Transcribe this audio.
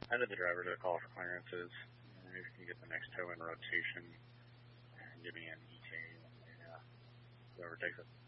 End of the driver to call for clearances. Maybe you can get the next tow in rotation and give me an ETA. Whoever takes it.